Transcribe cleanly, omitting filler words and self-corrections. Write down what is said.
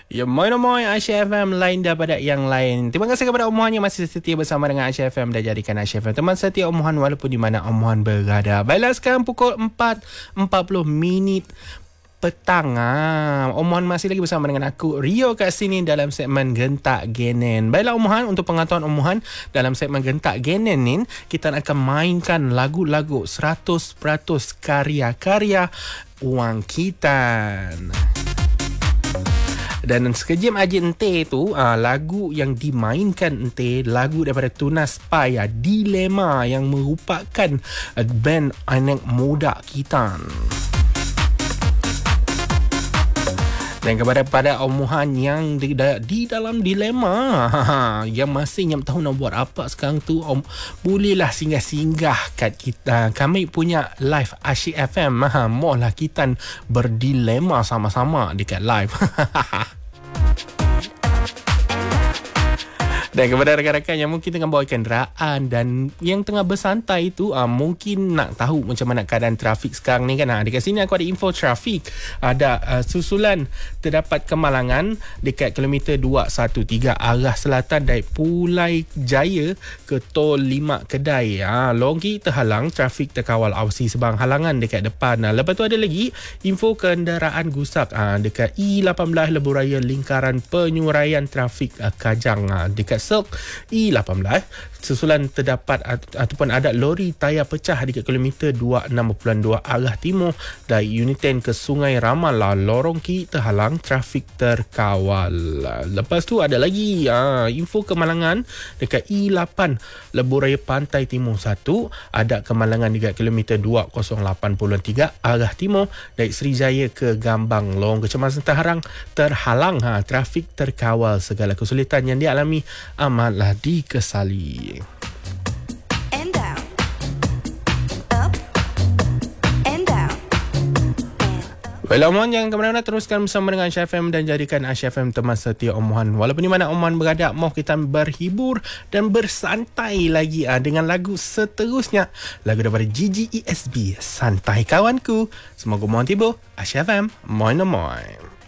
Ya, moi Aisyah FM lain daripada yang lain. Terima kasih kepada Om Han yang masih setia bersama dengan Aisyah FM dan jadikan Aisyah FM teman setia Om Han walaupun di mana Om Han berada. Baiklah, sekarang pukul 4.40 petang. Om Han masih lagi bersama dengan aku, Rio, kat sini dalam segmen Gentak Genen. Baiklah Om Han, untuk pengetahuan Om Han, dalam segmen Gentak Genen ni kita akan mainkan lagu-lagu 100% karya-karya Wang Kitan. Dan sekejap aja ente tu lagu yang dimainkan ente, lagu daripada Tunas Paya, Dilema, yang merupakan band anak muda Kitan. Dan kepada Om Han yang di dalam dilema, yang masih nyam tahu nak buat apa sekarang tu, bolehlah singgah-singgah kat kita, kami punya live Asyik FM. Mohlah kita berdilema sama-sama dekat live. Dan kepada rakan-rakan yang mungkin tengah bawa kenderaan dan yang tengah bersantai itu, mungkin nak tahu macam mana keadaan trafik sekarang ni kan. Dekat sini aku ada info trafik. Ada susulan terdapat kemalangan dekat kilometer 213 arah selatan dari Pulai Jaya ke Tol 5 Kedai. Longgi terhalang, trafik terkawal, awasi sebang halangan dekat depan. Lepas tu ada lagi info kenderaan gusak dekat E18 Lebuh Raya Lingkaran Penyuraian Trafik Kajang. Dekat Silk E18 susulan terdapat ataupun ada lori tayar pecah dekat kilometer 26.2 arah timur dari unit 10 ke Sungai Ramal. Lorong kiri terhalang, trafik terkawal. Lepas tu ada lagi info kemalangan dekat E8 Lebuh Raya Pantai Timur 1, ada kemalangan dekat kilometer 2083 arah timur dari Srijaya ke Gambang. Lorong kecemasan terhalang, trafik terkawal. Segala kesulitan yang dialami amatlah dikesali. And down, up, and down, Well, Om Han, jangan ke mana-mana, teruskan bersama dengan Asyik FM dan jadikan Asyik FM teman setia Om Han. Walaupun di mana Om Han berada, mau kita berhibur dan bersantai lagi dengan lagu seterusnya, lagu daripada GGESB, Santai Kawanku. Semoga mohon tiba Asyik FM. Moi.